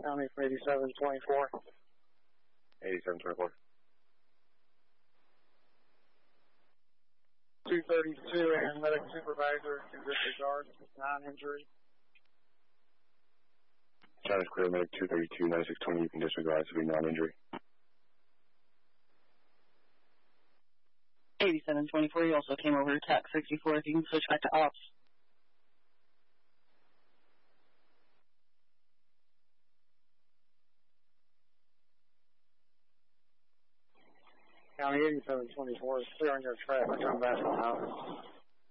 County for 8724. 8724. 232 and medic supervisor to disregard, non-injury. China is clear, medic 232, 9620, you can disregard, to be non-injury. 8724, you also came over to TAC 64, if you can switch back to ops. County 8724 is clearing your traffic on Basel House.